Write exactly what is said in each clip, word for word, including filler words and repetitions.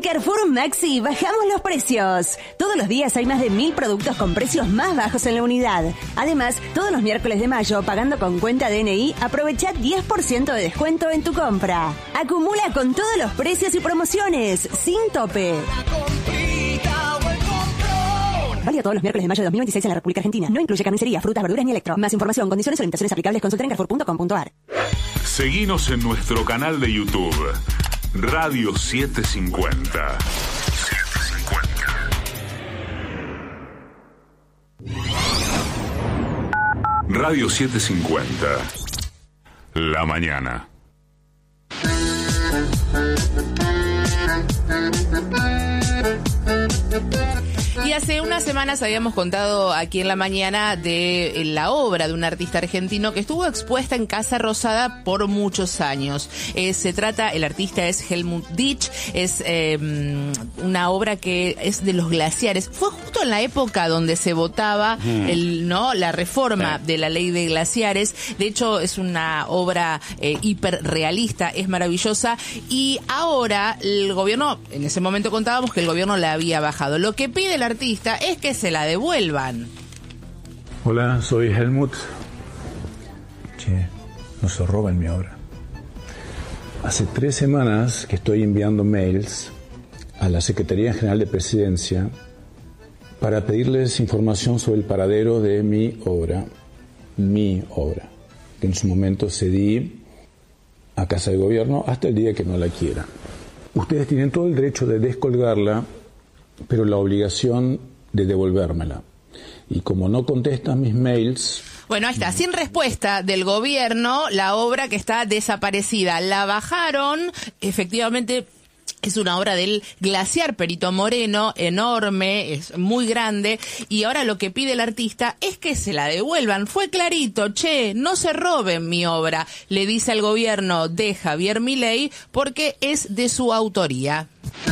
Carrefour Maxi bajamos los precios. Todos los días hay más de mil productos con precios más bajos en la unidad. Además, todos los miércoles de mayo, pagando con cuenta D N I, aprovecha diez por ciento de descuento en tu compra. Acumula con todos los precios y promociones, sin tope. Válido todos los miércoles de mayo de dos mil veintiséis en la República Argentina. No incluye carnicería, frutas, verduras ni electro. Más información, condiciones o limitaciones aplicables, consulta en carrefour punto com punto a r. Seguinos en nuestro canal de YouTube, Radio setecientos cincuenta. setecientos cincuenta. Radio setecientos cincuenta. La mañana. Y hace unas semanas habíamos contado aquí en la mañana de la obra de un artista argentino que estuvo expuesta en Casa Rosada por muchos años. Eh, se trata, el artista es Helmut Ditch, es eh, una obra que es de los glaciares. Fue justo en la época donde se votaba mm. el, ¿no? la reforma sí. de la ley de glaciares. De hecho, es una obra eh, hiperrealista, es maravillosa. Y ahora el gobierno, en ese momento contábamos que el gobierno la había bajado. Lo que pide el artista es que se la devuelvan. Hola, soy Helmut. Che, no se roben mi obra. Hace tres semanas que estoy enviando mails a la Secretaría General de Presidencia para pedirles información sobre el paradero de mi obra, mi obra, que en su momento cedí a Casa de Gobierno hasta el día que no la quieran. Ustedes tienen todo el derecho de descolgarla, pero la obligación de devolvérmela. Y como no contestan mis mails... Bueno, ahí está, sin respuesta del gobierno, la obra que está desaparecida. La bajaron, efectivamente... Es una obra del glaciar Perito Moreno, enorme, es muy grande, y ahora lo que pide el artista es que se la devuelvan. Fue clarito, che, no se roben mi obra, le dice al gobierno de Javier Milei, porque es de su autoría.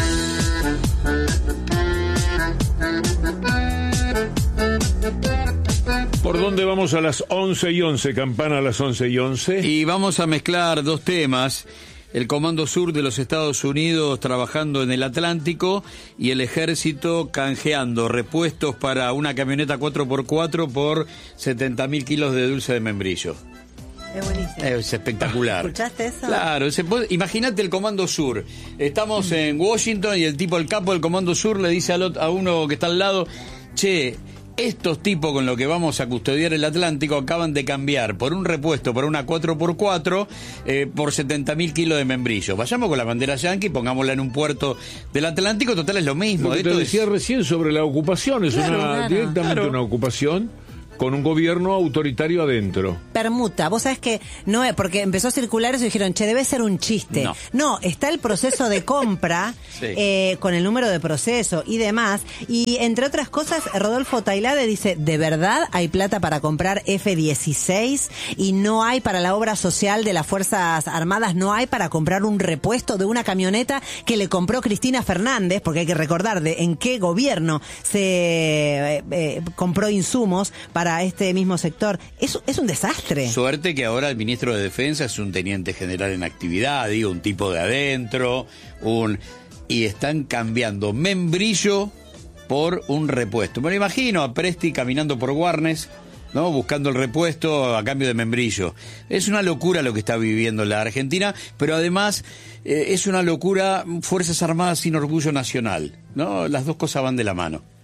¿Por dónde vamos a las once y once? Campana a las once y once. Y vamos a mezclar dos temas. El Comando Sur de los Estados Unidos trabajando en el Atlántico y el Ejército canjeando repuestos para una camioneta cuatro por cuatro por setenta mil kilos de dulce de membrillo. Es buenísimo. Es espectacular. ¿Escuchaste eso? Claro, se puede, imagínate el Comando Sur. Estamos en Washington y el tipo, el capo del Comando Sur le dice al otro, a uno que está al lado, che, estos tipos con lo que vamos a custodiar el Atlántico acaban de cambiar por un repuesto, por una cuatro por cuatro, eh, por setenta mil kilos de membrillo. Vayamos con la bandera yanqui, pongámosla en un puerto del Atlántico, total es lo mismo. Lo que te Esto decía es... recién sobre la ocupación, es claro, una claro. directamente Claro. una ocupación con un gobierno autoritario adentro. Permuta, vos sabés que no es, porque empezó a circular eso y dijeron, che, debe ser un chiste. No, no está el proceso de compra sí. eh, con el número de proceso y demás. Y entre otras cosas, Rodolfo Tailade dice, ¿de verdad hay plata para comprar F dieciséis y no hay para la obra social de las Fuerzas Armadas, no hay para comprar un repuesto de una camioneta que le compró Cristina Fernández? Porque hay que recordar de en qué gobierno se eh, eh, compró insumos para para este mismo sector. Es, es un desastre. Suerte que ahora el ministro de Defensa es un teniente general en actividad, digo, un tipo de adentro, un y están cambiando membrillo por un repuesto. Me lo imagino a Presti caminando por Warnes, ¿no? Buscando el repuesto a cambio de membrillo. Es una locura lo que está viviendo la Argentina, pero además eh, es una locura Fuerzas Armadas sin orgullo nacional, ¿no? Las dos cosas van de la mano.